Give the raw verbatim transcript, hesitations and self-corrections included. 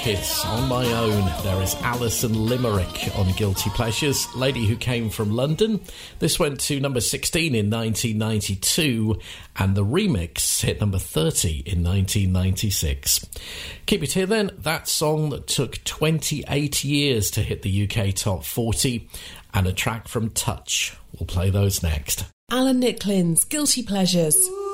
It's On My Own. There is Alison Limerick on Guilty Pleasures, Lady Who Came From London. This went to number sixteen in nineteen ninety-two, and the remix hit number thirty in nineteen ninety-six. Keep it here then. That song that took twenty-eight years to hit the U K top forty, and a track from Touch. We'll play those next. Alan Nicklin's Guilty Pleasures.